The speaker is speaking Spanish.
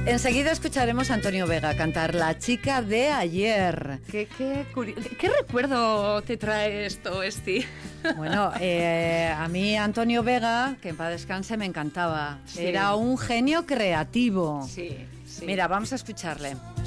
Enseguida escucharemos a Antonio Vega cantar La chica de ayer. ¿Qué recuerdo te trae esto, Esti? Bueno, a mí Antonio Vega, que en paz descanse, me encantaba. Sí. Era un genio creativo. Sí, sí. Mira, vamos a escucharle.